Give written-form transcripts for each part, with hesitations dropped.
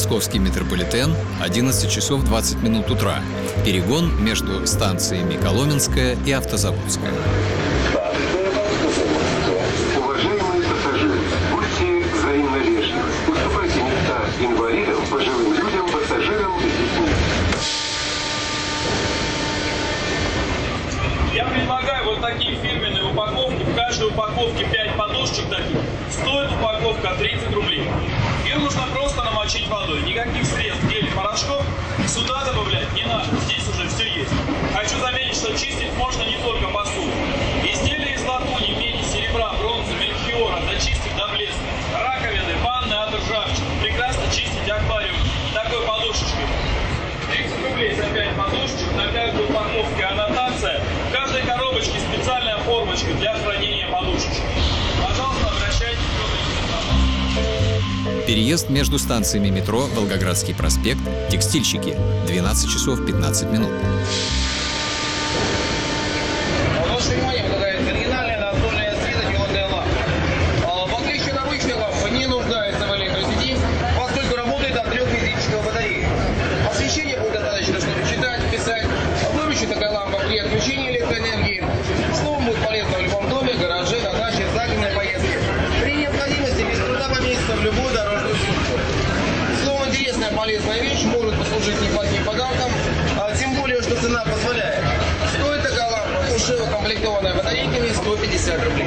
Московский метрополитен, 11 часов 20 минут утра. Перегон между станциями Коломенская и Автозаводская. Уважаемые пассажиры, будьте взаимно вежливы. Уступайте места инвалидам, пожилым людям, пассажирам с детьми. Я предлагаю вот такие фирменные упаковки. В каждой упаковке 5 подушечек таких. Стоит упаковка 30 рублей. Ее нужно просто намочить водой. Никаких средств, гелей, порошков сюда добавлять не надо. Здесь уже все есть. Хочу заметить, что чистить можно не только посуду. Изделия из латуни, меди, серебра, бронзы, мельхиора зачистить до блеска. Раковины, ванны от ржавчины. Прекрасно чистить аквариум такой подушечкой. 30 рублей за 5 подушечек, на каждой упаковке аннотация. В каждой коробочке специальная формочка для хранения подушечек. Пожалуйста, обращайтесь к Переезд между станциями метро Волгоградский проспект, Текстильщики, 12 часов 15 минут. Ваше внимание, предлагается оригинальная настольная светодиодная лампа. В отличие от обычной лампы, не нуждается в электросети, поскольку работает от 3 физических батарей. Освещение будет достаточно, чтобы читать, писать. Выручит такая лампа при отключении электроэнергии. Словом, будет полезно в любом доме, гараже, на даче, в загородной поездке. При необходимости без труда поместится в любую дорожную сумку. Словом, интересная, полезная вещь, может послужить неплохим подарком, тем более, что цена позволяет. Стоит такая лампа, уже укомплектованная батарейками, 150 рублей.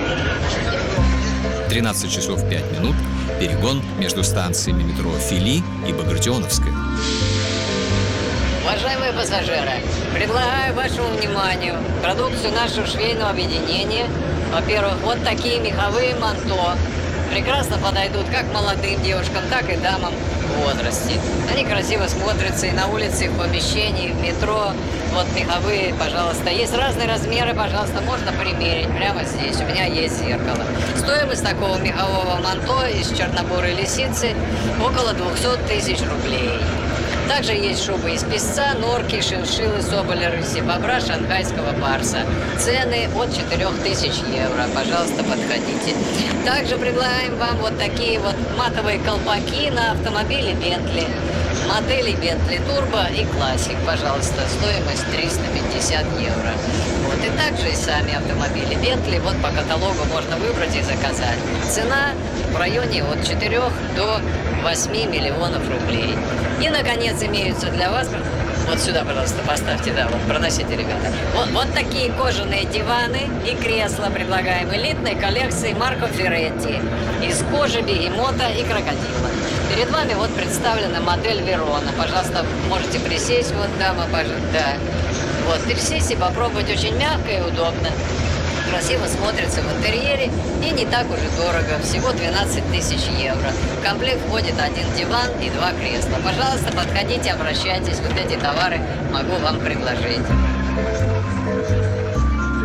13 часов 5 минут. Перегон между станциями метро Фили и Багратионовская. Уважаемые пассажиры, предлагаю вашему вниманию продукцию нашего швейного объединения. Во-первых, вот такие меховые манто. Прекрасно подойдут как молодым девушкам, так и дамам в возрасте. Они красиво смотрятся и на улице, и в помещении, и в метро. Вот меховые, пожалуйста. Есть разные размеры, пожалуйста, можно примерить прямо здесь. У меня есть зеркало. Стоимость такого мехового манто из чернобурой лисицы около 200 тысяч рублей. Также есть шубы из песца, норки, шиншиллы, соболя, рыси, бобра, шанхайского барса. Цены от 4000 евро. Пожалуйста, подходите. Также предлагаем вам вот такие вот матовые колпаки на автомобиле Bentley. Модели Bentley Turbo и Classic, пожалуйста. Стоимость 350 евро. Вот. И также и сами автомобили Bentley. Вот по каталогу можно выбрать и заказать. Цена в районе от 4 до 8 миллионов рублей. И, наконец, имеются для вас... Вот сюда, пожалуйста, поставьте, да, вот, проносите, ребята. Вот такие кожаные диваны и кресла предлагаем элитной коллекции Марко Ферретти из кожи бегемота и крокодила. Перед вами вот представлена модель Верона. Пожалуйста, можете присесть, вот, дама, пожалуйста, да. Вот, присесть и попробовать, очень мягко и удобно. Красиво смотрится в интерьере и не так уже дорого, всего 12 тысяч евро. В комплект входит один диван и 2 кресла. Пожалуйста, подходите, обращайтесь, вот эти товары могу вам предложить.